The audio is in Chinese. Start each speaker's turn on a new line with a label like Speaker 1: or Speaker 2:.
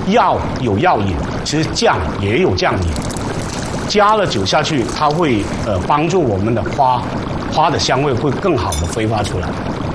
Speaker 1: 药有药瘾，其实酱也有酱瘾。加了酒下去，它会帮助我们的花的香味会更好的挥发出来。